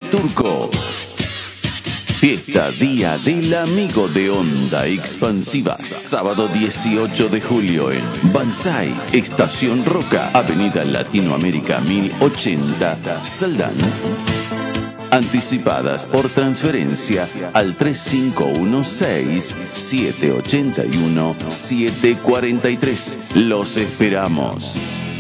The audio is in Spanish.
Turco. Fiesta Día del Amigo de Onda Expansiva. Sábado 18 de julio en Banzai, Estación Roca, Avenida Latinoamérica 1080, Saldán. Anticipadas por transferencia al 3516-781-743. Los esperamos.